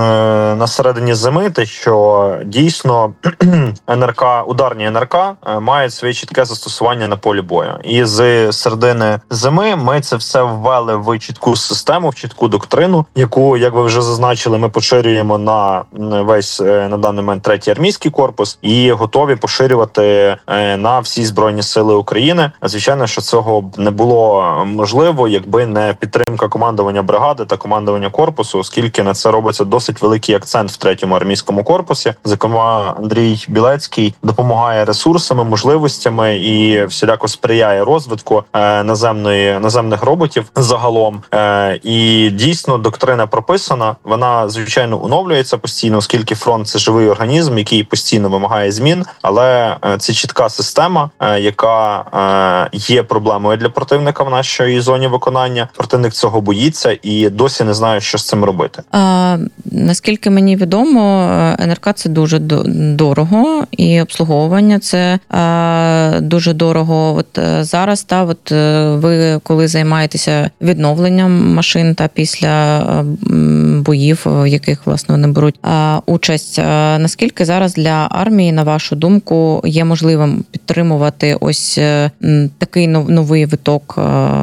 на середині зими, те, що дійсно НРК, ударні НРК мають своє чітке застосування на полі бою. І з середини зими ми це все ввели в чітку систему, в чітку доктрину, яку, як ви вже зазначили, ми поширюємо на весь на даний момент 3-й армійський корпус і готові поширювати на всі Збройні Сили України. Звичайно, що цього б не було можливо, якби не підтримка командування бригади та командування корпусу, оскільки на це робиться досить великий акцент в 3-му армійському корпусі. Зокрема, Андрій Білецький допомагає ресурсами, можливостями і всіляко сприяє розвитку наземних роботів загалом. І дійсно доктрина прописана, вона, звичайно, оновлюється постійно, оскільки фронт – це живий організм, який постійно вимагає змін, але це чітка система, яка є проблемою для противника в нашій зоні виконання. Противник цього боїться і досі не знає, що з цим робити. Наскільки мені відомо, НРК – це дуже дорого, і обслуговування – це дуже дорого. От зараз, ви коли займаєтеся відновленням машин та після боїв, в яких, власне, вони беруть участь, наскільки зараз для армії, на вашу думку, є можливим підтримувати ось такий новий виток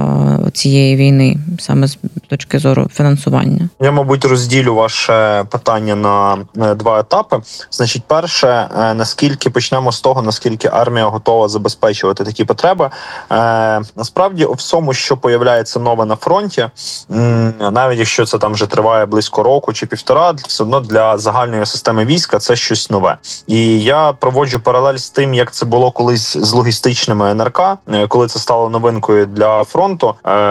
цієї війни, саме з точки зору фінансування? Я, мабуть, розділю ваше питання на два етапи. Значить, перше, почнемо з того, наскільки армія готова забезпечувати такі потреби. Насправді, у всьому, що появляється нове на фронті, навіть якщо це там вже триває близько року чи півтора, все одно для загальної системи війська це щось нове. І я проводжу паралель з тим, як це було колись з логістичними НРК, коли це стало новинкою для фронту.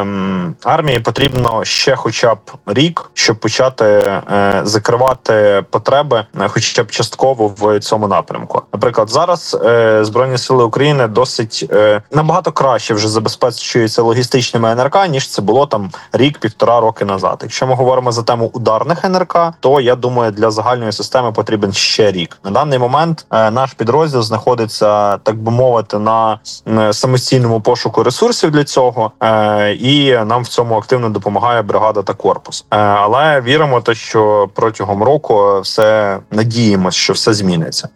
Армії потрібно ще хоча б рік, щоб почати закривати потреби хоча б частково в цьому напрямку. Наприклад, зараз Збройні Сили України досить набагато краще вже забезпечуються логістичними НРК, ніж це було там рік-півтора роки назад. Якщо ми говоримо за тему ударних НРК, то, я думаю, для загальної системи потрібен ще рік. На даний момент наш підрозділ знаходиться, так би мовити, на самостійному пошуку ресурсів для цього, і нам в цьому активно допомагає бригада та корпус. Але віримо, що протягом року надіємося, що все зміниться.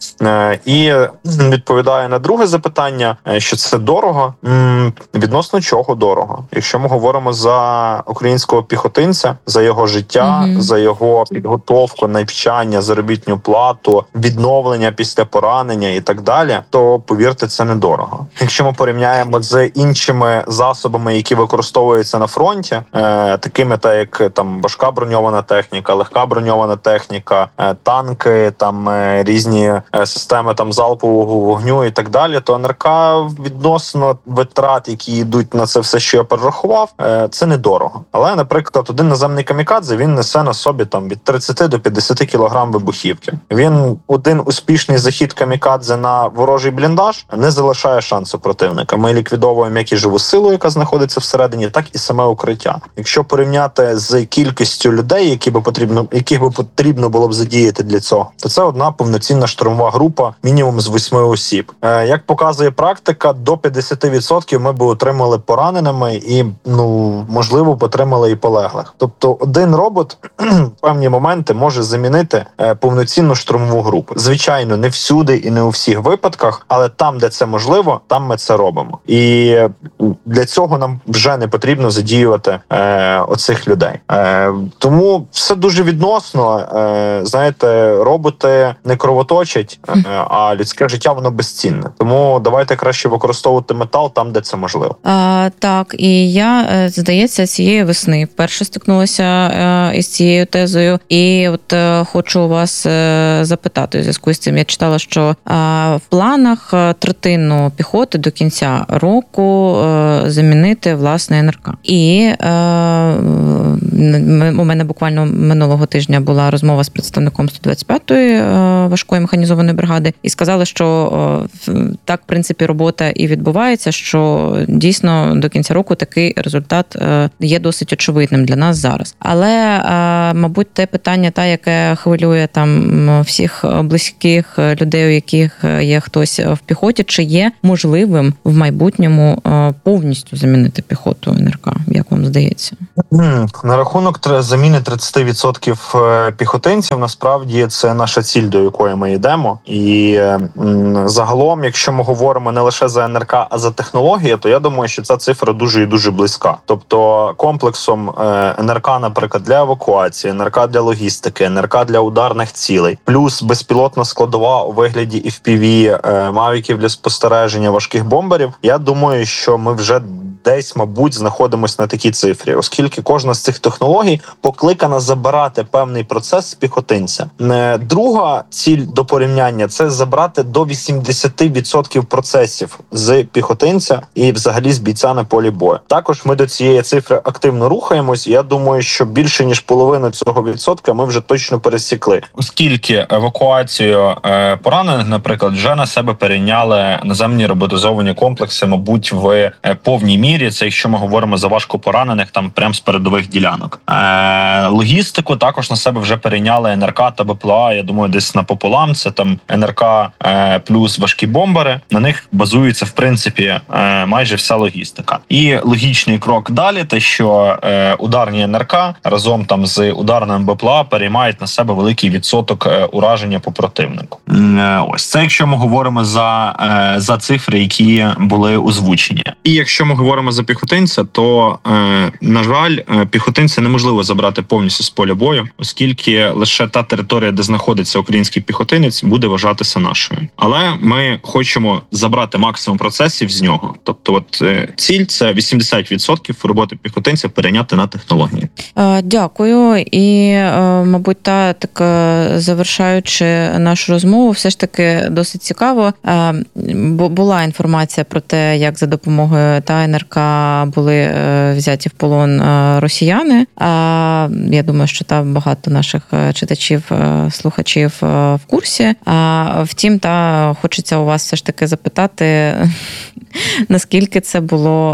І відповідаю на друге запитання, що це дорого. Відносно чого дорого? Якщо ми говоримо за українського піхотинця, за його життя, за його підготовку, навчання, заробітну плату, відновлення після поранення і так далі, то, повірте, це недорого. Якщо ми порівняємо з іншими засобами, які використовуються на фронті, такими як там важка броньована техніка, легка броньована техніка, танки, там різні системи там залпового вогню і так далі, то НРК відносно витрат, які йдуть на це все, що я перерахував, це недорого. Але, наприклад, один наземний камікадзе, він несе на собі там від 30 до 50 кілограм вибухівки. Один успішний захід камікадзе на ворожий бліндаж не залишає шансу противника. Ми ліквідовуємо як і живу силу, яка знаходиться всередині, так і саме укриття. Якщо порівняти з кількістю людей, яких би потрібно було б задіяти для цього, то це одна повноцінна штурмова група, мінімум з 8 осіб. Як показує практика, до 50% ми би отримали пораненими і, можливо, отримали і полеглих. Тобто один робот в певні моменти може замінити повноцінну штурмову групу. Звичайно, не всюди і не у всіх випадках, але там, де це можливо, там ми це робимо. І для цього нам вже не потрібно задіювати оцих людей. Тому все дуже відносно. Знаєте, роботи не кровоточать, а людське життя, воно безцінне. Тому давайте краще використовувати метал там, де це можливо. Так, і я, здається, цієї весни вперше стикнулася із цією тезою. І от хочу у вас запитати у зв'язку з цим. Я читала, що в планах третину піхоти до кінця року замінити, власне, НРК. І у мене буквально минулого тижня була розмова з представником 125-ї важкої механізованої бригади, і сказали, що так, в принципі, робота і відбувається, що дійсно до кінця року такий результат є досить очевидним для нас зараз. Але, мабуть, те питання, яке хвилює там всіх близьких людей, у яких є хтось в піхоті, чи є можливим в майбутньому повністю замінити піхоту НРК? як вам здається? На рахунок заміни 30% піхотинців, насправді це наша ціль, до якої ми йдемо. І загалом, якщо ми говоримо не лише за НРК, а за технології, то я думаю, що ця цифра дуже і дуже близька. Тобто комплексом НРК, наприклад, для евакуації, НРК для логістики, НРК для ударних цілей, плюс безпілотна складова у вигляді FPV, мавіків для спостереження, важких бомберів, я думаю, що ми вже десь, мабуть, знаходимося на такій цифрі, оскільки кожна з цих технологій покликана забирати певний процес з піхотинця. Друга ціль до порівняння – це забрати до 80% процесів з піхотинця і взагалі з бійця на полі бою. Також ми до цієї цифри активно рухаємось. Я думаю, що більше ніж половину цього відсотка ми вже точно пересікли. Оскільки евакуацію поранених, наприклад, вже на себе перейняли наземні роботизовані комплекси, мабуть, в повній мірі. Це якщо ми говоримо за важко поранених, там прямо з передових ділянок. Логістику також на себе вже перейняли НРК та БПЛА. Я думаю, десь напополам. Це там НРК плюс важкі бомбери. На них базується, в принципі, майже вся логістика. І логічний крок далі, те, що ударні НРК разом там з ударним БПЛА переймають на себе великий відсоток ураження по противнику. Ось це, якщо ми говоримо за цифри, які були озвучені. І якщо ми говоримо за піхотинця, то, на жаль, піхотинця неможливо забрати повністю з поля бою, оскільки лише та територія, де знаходиться український піхотинець, буде вважатися нашою. Але ми хочемо забрати максимум процесів з нього. Тобто, от ціль – це 80% роботи піхотинця перейняти на технології. Дякую. І, мабуть, завершаючи нашу розмову, все ж таки досить цікаво. Була інформація про те, як за допомогою НРК були взяті в полон росіяни. Я думаю, що там багато наших читачів, слухачів в курсі. Втім, хочеться у вас все ж таки запитати, наскільки це було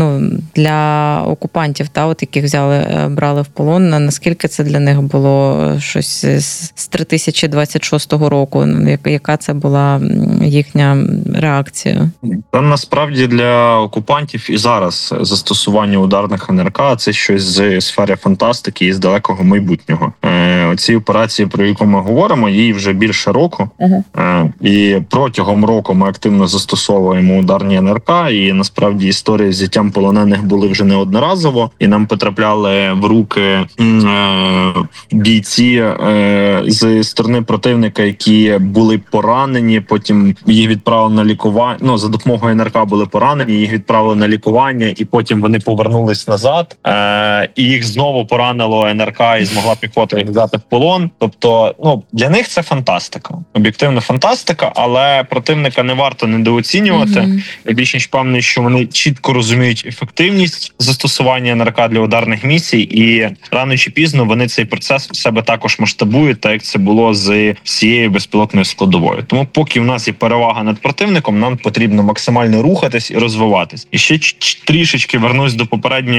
для окупантів, яких брали в полон, наскільки це для них було щось з 3026 року, яка це була їхня реакція? Там насправді для окупантів і зараз застосування ударних НРК – це щось з сфери фантастики і з далекого майбутнього. Оці операції, про яку ми говоримо, їй вже більше року. І протягом року ми активно застосовуємо ударні НРК, і насправді історії з взяттям полонених були вже неодноразово, і нам потрапляли в руки бійці з сторони противника, які були поранені, потім їх відправили на лікування, за допомогою НРК були поранені, їх відправили на лікування, і потім вони повернулись назад, і їх знову поранило НРК, і змогла піхота їх взяти в полон. Тобто, для них це фантастика. Об'єктивно фантастика, але противника не варто недооцінювати. Я більш ніж впевнений, що вони чітко розуміють ефективність застосування НРК для ударних місій, і рано чи пізно вони цей процес в себе також масштабують, так як це було з всією безпілотною складовою. Тому поки в нас є перевага над противником, нам потрібно максимально рухатись і розвиватись. І ще трішечки вернусь до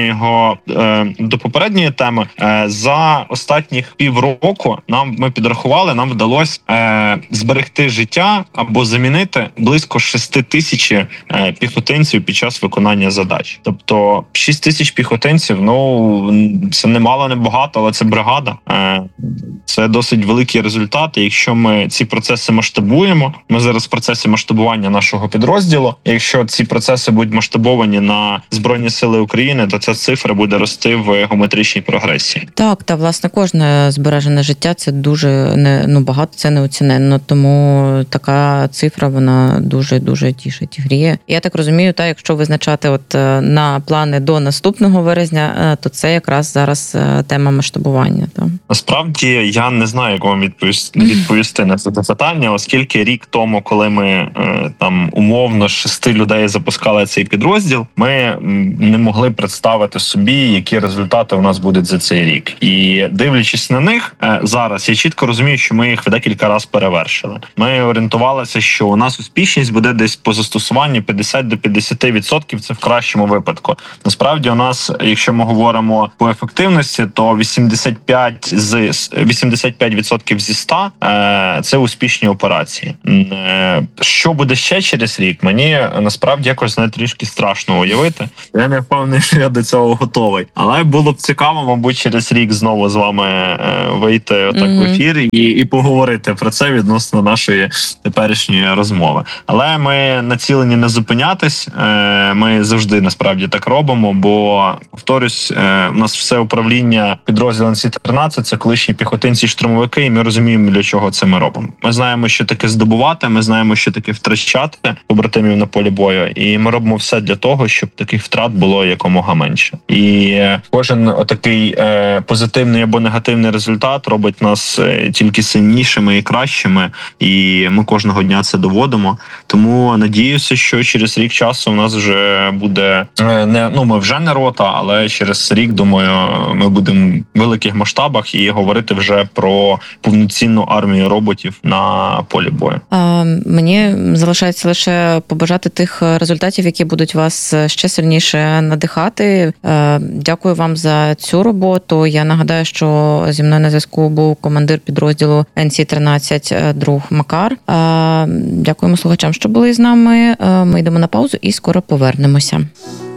попередньої теми. За останніх півроку ми підрахували, нам вдалося зберегти життя або замінити близько 6 тисяч піхотинців під час виконання задач. Тобто 6 тисяч піхотинців, це не мало, не багато, але це бригада. Це досить великі результати. Якщо ми ці процеси масштабуємо, ми зараз в процесі масштабування нашого підрозділу. Якщо ці процеси будуть масштабовані на Збройні Сили України, то ця цифра буде рости в геометричній прогресії. Так, та власне кожне збережене життя – це дуже багато, це неоціненно. Тому така цифра, вона дуже тішить і гріє. Я так розумію, якщо визначати на плани до наступного вересня, то це якраз зараз тема масштабування. Насправді, я не знаю, як вам відповісти на це запитання, оскільки рік тому, коли ми умовно 6 людей запускали цей підрозділ, ми не могли представити собі, які результати у нас будуть за цей рік. І дивлячись на них, зараз я чітко розумію, що ми їх в декілька разів перевершили. Ми орієнтувалися, що у нас успішність буде десь по застосуванні 50 до 50%, це в кращому випадку. Насправді у нас, якщо ми говоримо по ефективності, то 85% зі 100 – це успішні операції. Що буде ще через рік? Мені насправді якось трішки страшно уявити. Я не впевнений, що я до цього готовий. Але було б цікаво, мабуть, через рік знову з вами вийти отак в ефір і поговорити про це відносно нашої теперішньої розмови. Але ми націлені не зупинятись. Ми завжди насправді так робимо, бо, повторюсь, у нас все управління підрозділом НС-13 – це колишні піхотинці-штурмовики, і ми розуміємо, для чого це ми робимо. Ми знаємо, що таке здобувати, ми знаємо, що таке втрачати побратимів на полі бою, і ми робимо все для того, щоб таких втрат було якомога менше. І кожен отакий позитивний або негативний результат робить нас тільки сильнішими і кращими, і ми кожного дня це доводимо. Тому надіюся, що через рік часу у нас вже буде ми вже не рота, але через рік, думаю, ми будемо в великих масштабах і говорити вже про повноцінну армію роботів на полі бою. Мені залишається лише побажати тих результатів, які будуть вас ще сильніше надихати. Дякую вам за цю роботу. Я нагадаю, що зі мною на зв'язку був командир підрозділу НС-13 друг Макар. Дякуємо слухачам, що були з нами. Ми йдемо на паузу і скоро повернемося.